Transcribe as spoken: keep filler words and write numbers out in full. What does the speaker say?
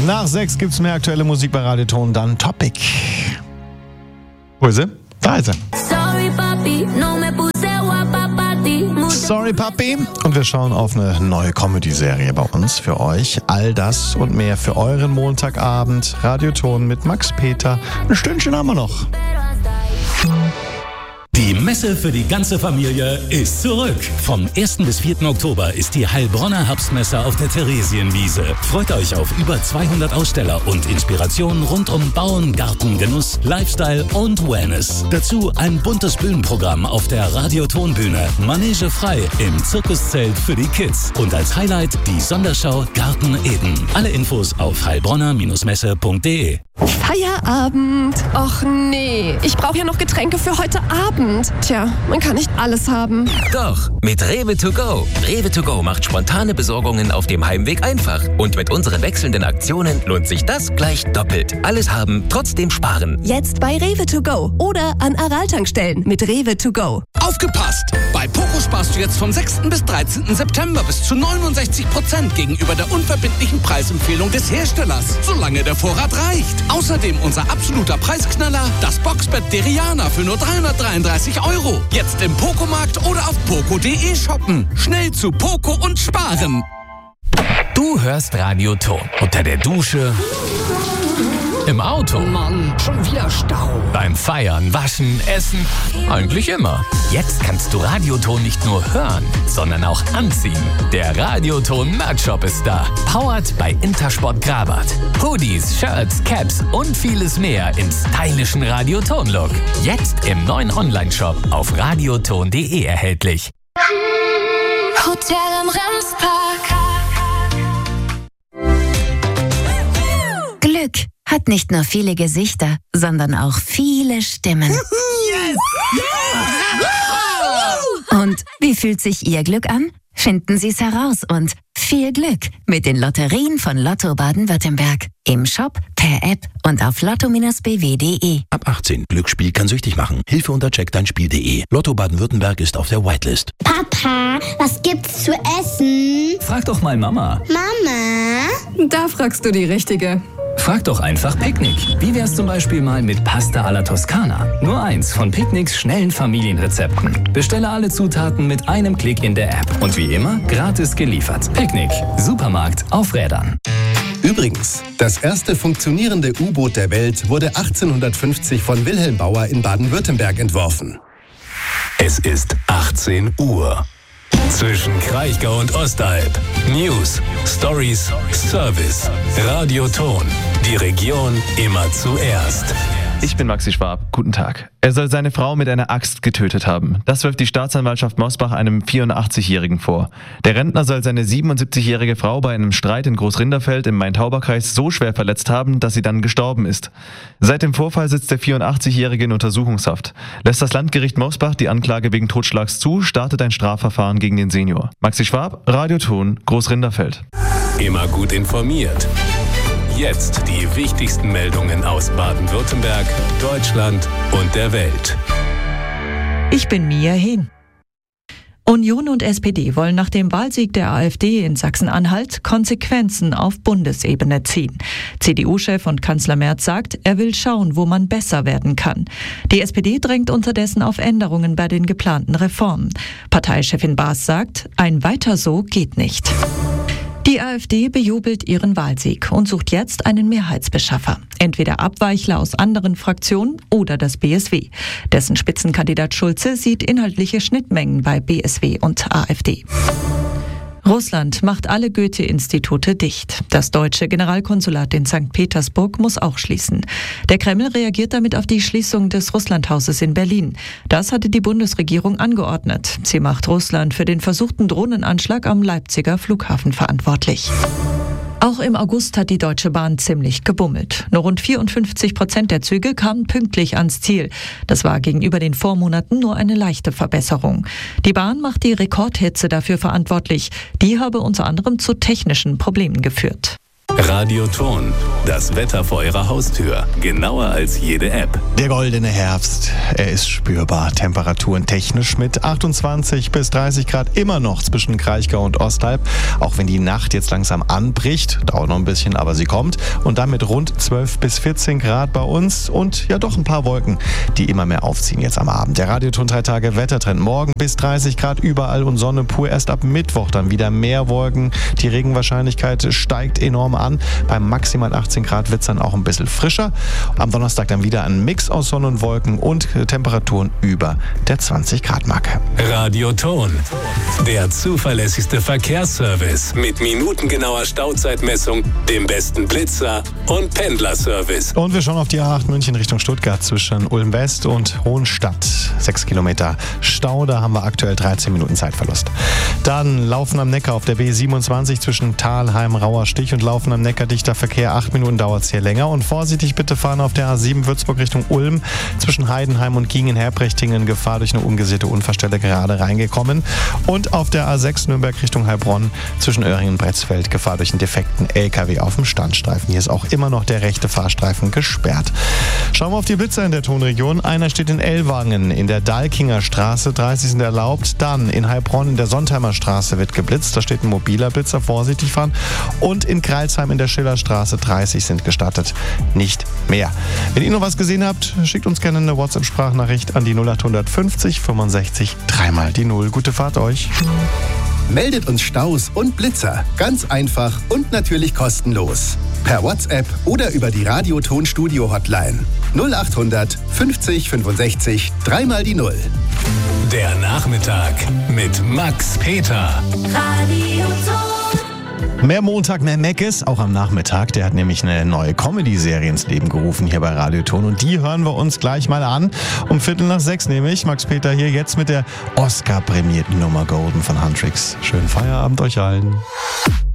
Nach sechs gibt's mehr aktuelle Musik bei Radioton, dann Topic. Wo ist sie? Da ist sie. Sorry, Papi, no me puse guapa pa ti. Sorry, Papi. Und wir schauen auf eine neue Comedy-Serie bei uns für euch. All das und mehr für euren Montagabend. Radioton mit Max Peter. Ein Stündchen haben wir noch. Die Messe für die ganze Familie ist zurück. Vom ersten bis vierten Oktober ist die Heilbronner Herbstmesse auf der Theresienwiese. Freut euch auf über zweihundert Aussteller und Inspirationen rund um Bauen, Garten, Genuss, Lifestyle und Wellness. Dazu ein buntes Bühnenprogramm auf der Radiotonbühne. Manege frei im Zirkuszelt für die Kids. Und als Highlight die Sonderschau Garten Eden. Alle Infos auf heilbronner Messe punkt de. Feierabend. Och nee, ich brauche ja noch Getränke für heute Abend. Tja, man kann nicht alles haben. Doch, mit Rewe to go. Rewe to go macht spontane Besorgungen auf dem Heimweg einfach. Und mit unseren wechselnden Aktionen lohnt sich das gleich doppelt. Alles haben, trotzdem sparen. Jetzt bei Rewe to go oder an Aral-Tankstellen mit Rewe to go. Aufgepasst! Bei Poco sparst du jetzt vom sechsten bis dreizehnten September bis zu neunundsechzig Prozent gegenüber der unverbindlichen Preisempfehlung des Herstellers, solange der Vorrat reicht. Außerdem unser absoluter Preisknaller, das Boxbett Deriana für nur dreihundertdreiunddreißig Euro. Jetzt im Poco-Markt oder auf poco punkt de shoppen. Schnell zu Poco und sparen. Du hörst Radioton unter der Dusche, im Auto, Mann, schon wieder Stau. beim Feiern, Waschen, Essen, eigentlich immer. Jetzt kannst du Radioton nicht nur hören, sondern auch anziehen. Der Radioton Merch-Shop ist da. Powered bei Intersport Grabat. Hoodies, Shirts, Caps und vieles mehr im stylischen Radioton-Look. Jetzt im neuen Online-Shop auf radioton punkt de erhältlich. Hotel am Ramspark. Glück hat nicht nur viele Gesichter, sondern auch viele Stimmen. Und wie fühlt sich Ihr Glück an? Finden Sie es heraus und viel Glück mit den Lotterien von Lotto Baden-Württemberg. Im Shop, per App und auf lotto Bindestrich b w punkt de. Ab achtzehn. Glücksspiel kann süchtig machen. Hilfe unter check dein spiel punkt de. Lotto Baden-Württemberg ist auf der Whitelist. Papa, was gibt's zu essen? Frag doch mal Mama. Mama? Da fragst du die Richtige. Frag doch einfach Picknick. Wie wär's zum Beispiel mal mit Pasta alla Toskana? Nur eins von Picknicks schnellen Familienrezepten. Bestelle alle Zutaten mit einem Klick in der App. Und wie immer, gratis geliefert. Picknick. Supermarkt auf Rädern. Übrigens, das erste funktionierende U-Boot der Welt wurde achtzehnhundertfünfzig von Wilhelm Bauer in Baden-Württemberg entworfen. Es ist achtzehn Uhr. Zwischen Kraichgau und Ostalb. News, Stories, Service. Radioton. Die Region immer zuerst. Ich bin Maxi Schwab. Guten Tag. Er soll seine Frau mit einer Axt getötet haben. Das wirft die Staatsanwaltschaft Mosbach einem vierundachtzigjährigen vor. Der Rentner soll seine siebenundsiebzigjährige Frau bei einem Streit in Großrinderfeld im Main-Tauber-Kreis so schwer verletzt haben, dass sie dann gestorben ist. Seit dem Vorfall sitzt der vierundachtzigjährige in Untersuchungshaft. Lässt das Landgericht Mosbach die Anklage wegen Totschlags zu, startet ein Strafverfahren gegen den Senior. Maxi Schwab, Radioton, Großrinderfeld. Immer gut informiert. Jetzt die wichtigsten Meldungen aus Baden-Württemberg, Deutschland und der Welt. Ich bin Mia Hehn. Union und S P D wollen nach dem Wahlsieg der AfD in Sachsen-Anhalt Konsequenzen auf Bundesebene ziehen. C D U-Chef und Kanzler Merz sagt, er will schauen, wo man besser werden kann. Die S P D drängt unterdessen auf Änderungen bei den geplanten Reformen. Parteichefin Baas sagt, ein Weiter so geht nicht. Die AfD bejubelt ihren Wahlsieg und sucht jetzt einen Mehrheitsbeschaffer. Entweder Abweichler aus anderen Fraktionen oder das B S W. Dessen Spitzenkandidat Schulze sieht inhaltliche Schnittmengen bei B S W und AfD. Russland macht alle Goethe-Institute dicht. Das deutsche Generalkonsulat in Sankt Petersburg muss auch schließen. Der Kreml reagiert damit auf die Schließung des Russlandhauses in Berlin. Das hatte die Bundesregierung angeordnet. Sie macht Russland für den versuchten Drohnenanschlag am Leipziger Flughafen verantwortlich. Auch im August hat die Deutsche Bahn ziemlich gebummelt. Nur rund vierundfünfzig Prozent der Züge kamen pünktlich ans Ziel. Das war gegenüber den Vormonaten nur eine leichte Verbesserung. Die Bahn macht die Rekordhitze dafür verantwortlich. Die habe unter anderem zu technischen Problemen geführt. Radioton, das Wetter vor Ihrer Haustür. Genauer als jede App. Der goldene Herbst, er ist spürbar. Temperaturen technisch mit achtundzwanzig bis dreißig Grad immer noch zwischen Kraichgau und Ostalb. Auch wenn die Nacht jetzt langsam anbricht, dauert noch ein bisschen, aber sie kommt. Und dann mit rund zwölf bis vierzehn Grad bei uns und ja doch ein paar Wolken, die immer mehr aufziehen jetzt am Abend. Der Radioton drei Tage Wettertrend. Morgen bis dreißig Grad überall und Sonne pur. Erst ab Mittwoch dann wieder mehr Wolken. Die Regenwahrscheinlichkeit steigt enorm an. Beim maximal achtzehn Grad wird es dann auch ein bisschen frischer. Am Donnerstag dann wieder ein Mix aus Sonne und Wolken und Temperaturen über der zwanzig Grad Marke. Radioton, der zuverlässigste Verkehrsservice mit minutengenauer Stauzeitmessung, dem besten Blitzer und Pendlerservice. Und wir schauen auf die A acht München Richtung Stuttgart zwischen Ulm West und Hohenstadt. Sechs Kilometer Stau, da haben wir aktuell dreizehn Minuten Zeitverlust. Dann Laufen am Neckar auf der B siebenundzwanzig zwischen Thalheim, Rauerstich und Laufen am Neckar dichter Verkehr. Acht Minuten dauert es hier länger. Und vorsichtig bitte fahren auf der A sieben Würzburg Richtung Ulm zwischen Heidenheim und Gingen-Herprechtingen. Gefahr durch eine ungesicherte Unfallstelle gerade reingekommen. Und auf der A sechs Nürnberg Richtung Heilbronn zwischen Öhringen und Bretzfeld. Gefahr durch einen defekten L K W auf dem Standstreifen. Hier ist auch immer noch der rechte Fahrstreifen gesperrt. Schauen wir auf die Blitzer in der Tonregion. Einer steht in Ellwangen in der Dalkinger Straße. dreißig sind erlaubt. Dann in Heilbronn in der Sontheimer Straße wird geblitzt. Da steht ein mobiler Blitzer. Vorsichtig fahren. Und in Kreilsheim in der Schillerstraße dreißig sind gestattet. Nicht mehr. Wenn ihr noch was gesehen habt, schickt uns gerne eine WhatsApp-Sprachnachricht an die null acht fünfzig fünfundsechzig dreimal die null. Gute Fahrt euch. Meldet uns Staus und Blitzer. Ganz einfach und natürlich kostenlos. Per WhatsApp oder über die Radioton-Studio-Hotline. null acht fünfzig fünfundsechzig dreimal die null. Der Nachmittag mit Max Peter. Radioton. Mehr Montag, mehr Meckes, auch am Nachmittag. Der hat nämlich eine neue Comedy-Serie ins Leben gerufen hier bei Radioton. Und die hören wir uns gleich mal an. Um Viertel nach sechs nämlich. Max Peter hier jetzt mit der Oscar-prämierten Nummer Golden von Huntrix. Schönen Feierabend euch allen.